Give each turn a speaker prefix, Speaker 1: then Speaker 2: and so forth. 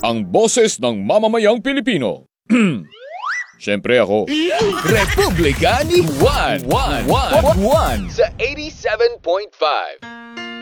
Speaker 1: ang boses ng mamamayang Pilipino. Siyempre ako.
Speaker 2: Republika ni Juan sa 87.5.